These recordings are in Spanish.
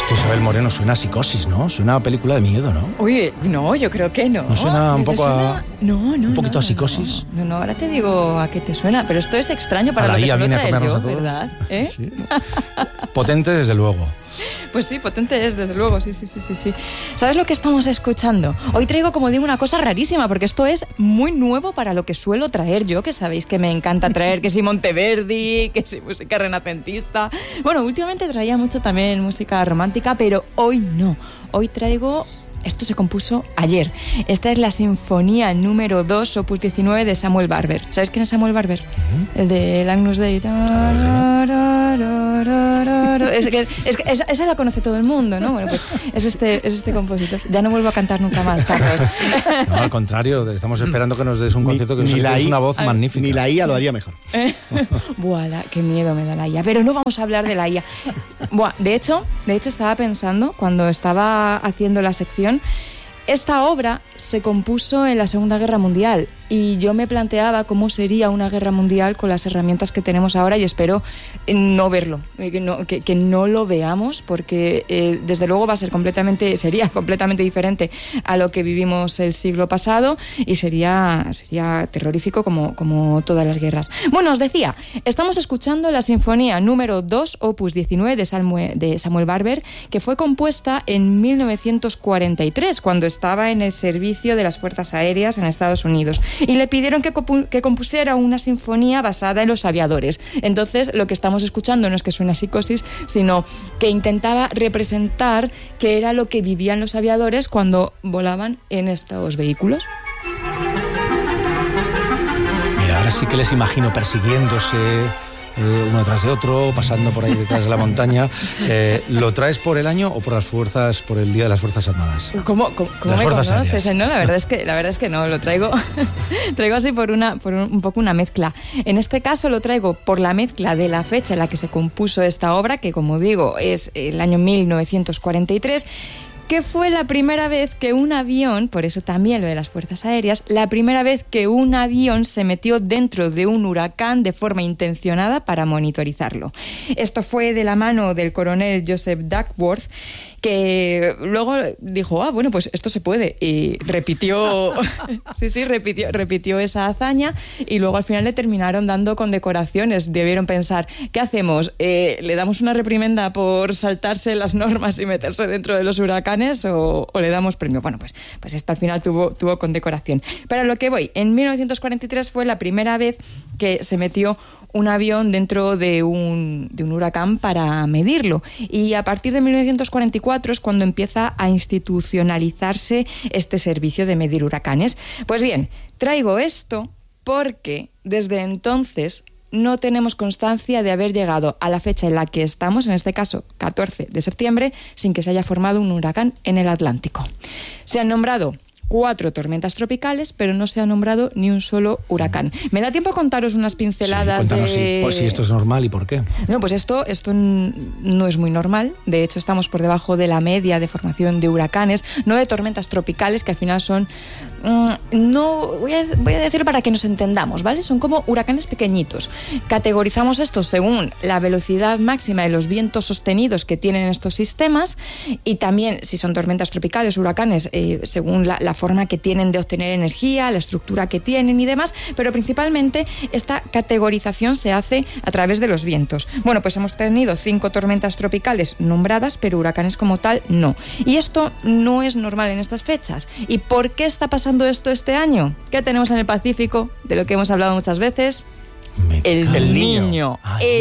Esto, Isabel Moreno, suena a Psicosis, ¿no? Suena a película de miedo, ¿no? Oye, no, yo creo que no. ¿No suena un poco a... No, un poquito a Psicosis? No, ahora te digo a qué te suena, pero esto es extraño para lo que suelo traer yo, ¿verdad? Sí. Potente, desde luego. Pues sí, potente es, desde luego, sí. ¿Sabes lo que estamos escuchando? Hoy traigo, como digo, una cosa rarísima, porque esto es muy nuevo para lo que suelo traer yo, que sabéis que me encanta traer, que si Monteverdi, que si música renacentista. Bueno, últimamente traía mucho también música romántica, pero hoy no. Hoy traigo... Esto se compuso ayer. Esta es la Sinfonía número 2, opus 19 de Samuel Barber. ¿Sabes quién es Samuel Barber? El de Agnus Dei. Esa la conoce todo el mundo, ¿no? Bueno, pues es este compositor. Ya no vuelvo a cantar nunca más, Carlos. No, al contrario, estamos esperando que nos des un concierto que es una voz magnífica. Ni la IA lo haría mejor. Buah, qué miedo me da la IA. Pero no vamos a hablar de la IA. Buah, de hecho estaba pensando, cuando estaba haciendo la sección, esta obra se compuso en la Segunda Guerra Mundial y yo me planteaba cómo sería una guerra mundial con las herramientas que tenemos ahora y espero no verlo, que no lo veamos, porque desde luego sería completamente diferente a lo que vivimos el siglo pasado y sería terrorífico como todas las guerras. Bueno, os decía, estamos escuchando la Sinfonía número 2, opus 19 de Samuel Barber, que fue compuesta en 1943, cuando estaba en el servicio de las Fuerzas Aéreas en Estados Unidos. Y le pidieron que compusiera una sinfonía basada en los aviadores. Entonces, lo que estamos escuchando no es que suene a Psicosis, sino que intentaba representar qué era lo que vivían los aviadores cuando volaban en estos vehículos. Mira, ahora sí que les imagino persiguiéndose uno tras de otro, pasando por ahí detrás de la montaña. ¿Lo traes por el año o por el Día de las Fuerzas Armadas? ¿Cómo me conoces? No, la verdad es que no, lo traigo así por un poco una mezcla. En este caso lo traigo por la mezcla de la fecha en la que se compuso esta obra, que como digo es el año 1943, que fue la primera vez que un avión, por eso también lo de las Fuerzas Aéreas, la primera vez que un avión se metió dentro de un huracán de forma intencionada para monitorizarlo. Esto fue de la mano del coronel Joseph Duckworth, que luego dijo, bueno, pues esto se puede, y repitió repitió esa hazaña, y luego al final le terminaron dando condecoraciones. Debieron pensar, ¿qué hacemos? ¿Le damos una reprimenda por saltarse las normas y meterse dentro de los huracanes o le damos premio? Bueno, pues esto al final tuvo condecoración. Pero a lo que voy, en 1943 fue la primera vez que se metió un avión dentro de un huracán para medirlo, y a partir de 1944 es cuando empieza a institucionalizarse este servicio de medir huracanes. Pues bien, traigo esto porque desde entonces no tenemos constancia de haber llegado a la fecha en la que estamos, en este caso 14 de septiembre, sin que se haya formado un huracán en el Atlántico. Se han nombrado 4 tormentas tropicales, pero no se ha nombrado ni un solo huracán. ¿Me da tiempo a contaros unas pinceladas? Cuéntanos si esto es normal y por qué. No, pues esto no es muy normal. De hecho, estamos por debajo de la media de formación de huracanes, no de tormentas tropicales, que al final son... no voy a decir para que nos entendamos, ¿vale? Son como huracanes pequeñitos. Categorizamos estos según la velocidad máxima de los vientos sostenidos que tienen estos sistemas, y también si son tormentas tropicales, huracanes, según la forma que tienen de obtener energía, la estructura que tienen y demás, pero principalmente esta categorización se hace a través de los vientos. Bueno, pues hemos tenido 5 tormentas tropicales nombradas, pero huracanes como tal no. Y esto no es normal en estas fechas. ¿Y por qué está pasando esto este año? ¿Qué tenemos en el Pacífico? De lo que hemos hablado muchas veces. El niño.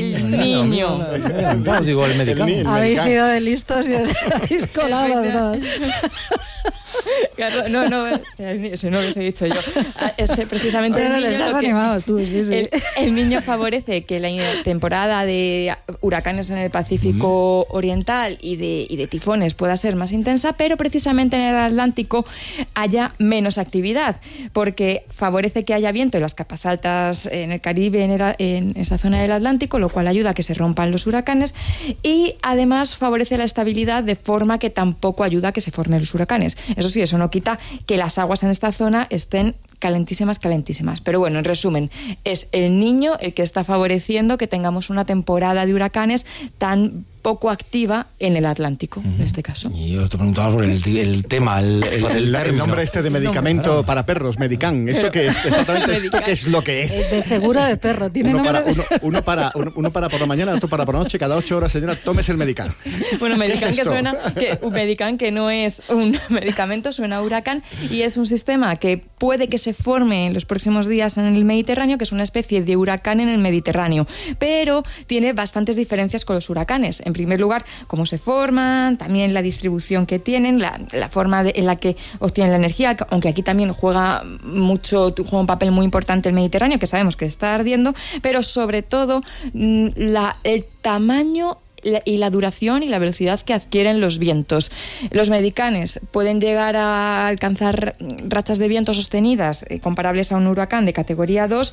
Digo, el medicamento. Habéis sido de listos y os habéis colado, la verdad. Claro, no, eso no lo he dicho yo. Precisamente bueno, les has animado tú, sí. El niño favorece que la temporada de huracanes en el Pacífico Oriental y de tifones pueda ser más intensa, pero precisamente en el Atlántico haya menos actividad, porque favorece que haya viento en las capas altas en el Caribe, en esa zona del Atlántico, lo cual ayuda a que se rompan los huracanes, y además favorece la estabilidad, de forma que tampoco ayuda a que se formen los huracanes. Eso sí, eso no quita que las aguas en esta zona estén calentísimas. Pero bueno, en resumen, es el niño el que está favoreciendo que tengamos una temporada de huracanes tan poco activa en el Atlántico, en este caso. Y yo te preguntaba por el tema, el nombre de medicamento para perros, Medican. ¿Esto qué es? Exactamente, ¿esto qué es lo que es? De seguro de perro. Tiene uno para por la mañana, otro para por la noche. Cada 8 horas, señora, tómese el Medican. Bueno, Medican un Medican que no es un medicamento, suena a huracán, y es un sistema que puede que se forme en los próximos días en el Mediterráneo, que es una especie de huracán en el Mediterráneo, pero tiene bastantes diferencias con los huracanes. En primer lugar, cómo se forman, también la distribución que tienen, la forma en la que obtienen la energía, aunque aquí también juega un papel muy importante el Mediterráneo, que sabemos que está ardiendo, pero sobre todo el tamaño y la duración y la velocidad que adquieren los vientos. Los medicanes pueden llegar a alcanzar rachas de viento sostenidas comparables a un huracán de categoría 2,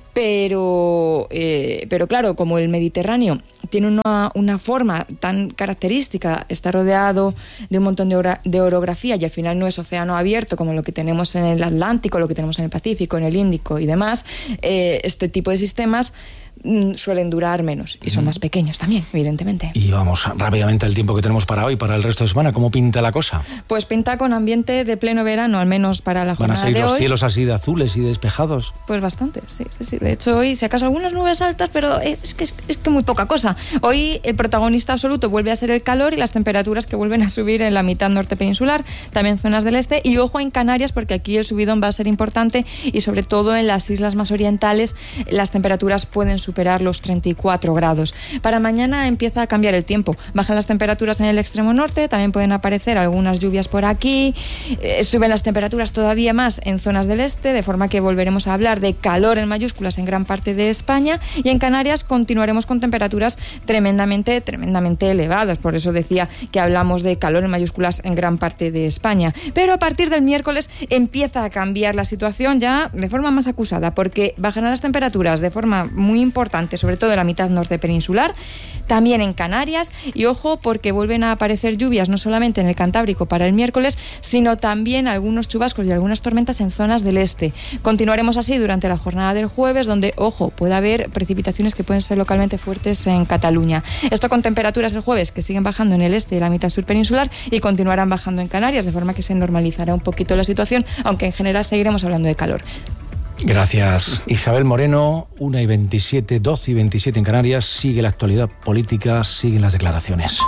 pero claro, como el Mediterráneo tiene una forma tan característica, está rodeado de un montón de orografía y al final no es océano abierto como lo que tenemos en el Atlántico, lo que tenemos en el Pacífico, en el Índico y demás, este tipo de sistemas suelen durar menos y son más pequeños también, evidentemente. Y vamos rápidamente al tiempo que tenemos para hoy, para el resto de semana. ¿Cómo pinta la cosa? Pues pinta con ambiente de pleno verano, al menos para la jornada de hoy. ¿Van a seguir los cielos así de azules y despejados? Pues bastante, sí. De hecho, hoy, si acaso algunas nubes altas, pero es que muy poca cosa. Hoy el protagonista absoluto vuelve a ser el calor y las temperaturas que vuelven a subir en la mitad norte peninsular, también zonas del este, y ojo en Canarias, porque aquí el subidón va a ser importante y sobre todo en las islas más orientales las temperaturas pueden superar los 34 grados. Para mañana empieza a cambiar el tiempo. Bajan las temperaturas en el extremo norte, también pueden aparecer algunas lluvias por aquí, suben las temperaturas todavía más en zonas del este, de forma que volveremos a hablar de calor en mayúsculas en gran parte de España, y en Canarias continuaremos con temperaturas tremendamente elevadas. Por eso decía que hablamos de calor en mayúsculas en gran parte de España. Pero a partir del miércoles empieza a cambiar la situación ya de forma más acusada, porque bajarán las temperaturas de forma muy importante, sobre todo en la mitad norte peninsular, también en Canarias, y ojo porque vuelven a aparecer lluvias no solamente en el Cantábrico para el miércoles, sino también algunos chubascos y algunas tormentas en zonas del este. Continuaremos así durante la jornada del jueves, donde, ojo, puede haber precipitaciones que pueden ser localmente fuertes en Cataluña. Esto con temperaturas el jueves que siguen bajando en el este y la mitad sur peninsular y continuarán bajando en Canarias, de forma que se normalizará un poquito la situación, aunque en general seguiremos hablando de calor. Gracias, Isabel Moreno. 1:27, 12:27 en Canarias. Sigue la actualidad política, siguen las declaraciones.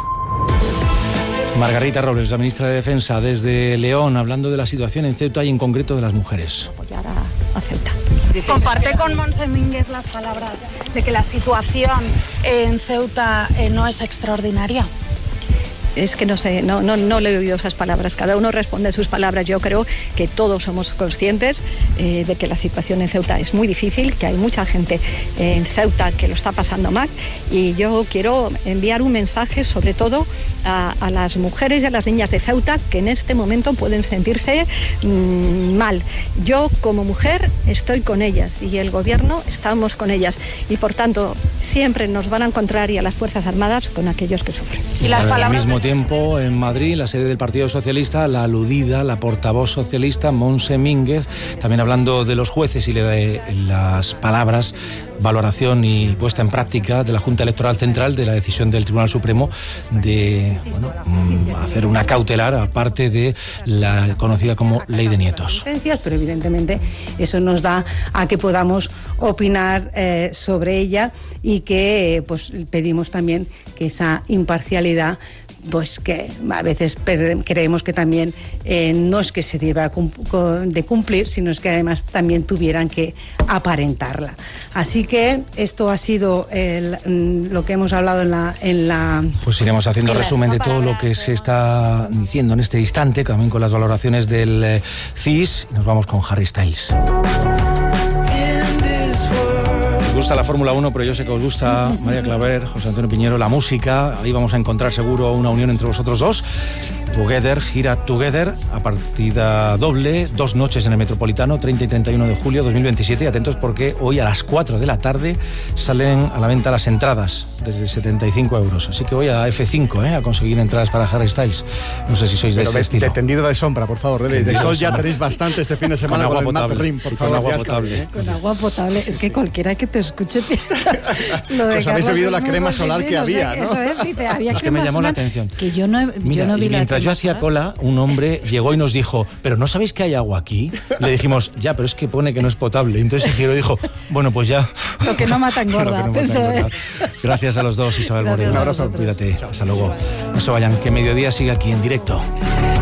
Margarita Robles, la ministra de Defensa, desde León, hablando de la situación en Ceuta y en concreto de las mujeres. Apoyar a Ceuta. Comparte con Montse Mínguez las palabras de que la situación en Ceuta no es extraordinaria. Es que no sé, no le he oído esas palabras. Cada uno responde sus palabras. Yo creo que todos somos conscientes de que la situación en Ceuta es muy difícil, que hay mucha gente en Ceuta que lo está pasando mal, y yo quiero enviar un mensaje sobre todo a las mujeres y a las niñas de Ceuta que en este momento pueden sentirse mal. Yo como mujer estoy con ellas y el gobierno estamos con ellas, y por tanto siempre nos van a encontrar, y a las Fuerzas Armadas, con aquellos que sufren. Y las palabras tiempo, en Madrid, la sede del Partido Socialista, la aludida, la portavoz socialista, Montse Mínguez, también hablando de los jueces y de las palabras, valoración y puesta en práctica de la Junta Electoral Central de la decisión del Tribunal Supremo de hacer una cautelar, aparte de la conocida como Ley de Nietos. Pero evidentemente eso nos da a que podamos opinar sobre ella, y que pues pedimos también que esa imparcialidad, pues que a veces creemos que también no es que se deba de cumplir, sino es que además también tuvieran que aparentarla. Así que esto ha sido lo que hemos hablado en la... Pues iremos haciendo resumen de todo lo que se está diciendo en este instante, también con las valoraciones del CIS, y nos vamos con Harry Styles. Os gusta la Fórmula 1, pero yo sé que os gusta, María Claver, José Antonio Piñero, la música. Ahí vamos a encontrar seguro una unión entre vosotros dos. Together, gira Together, a partida doble, 2 noches en el Metropolitano, 30 y 31 de julio 2027. Y atentos porque hoy a las 4 de la tarde salen a la venta las entradas, desde 75 euros. Así que voy a F5, a conseguir entradas para Harry Styles. No sé si sois de ese estilo. De tendido de sombra, por favor. De sol ya tenéis bastante este fin de semana con el Matt Rim, por favor. Con agua potable. Es que cualquiera que te escuché lo de Pues habéis bebido la crema solar que había, ¿no? Eso es, dice, había Es que crema me llamó la solar atención. que yo no Mira, vi y la mientras yo crema hacía solar. cola, un hombre llegó y nos dijo, ¿pero no sabéis que hay agua aquí? Le dijimos, ya, pero es que pone que no es potable. Entonces el giro dijo, bueno, pues ya. Lo que no mata engorda. Lo que no mata pensó, engorda. Gracias a los dos, Isabel Gracias Moreno. a vosotros. Cuídate. Hasta luego. No se vayan, que Mediodía sigue aquí en directo.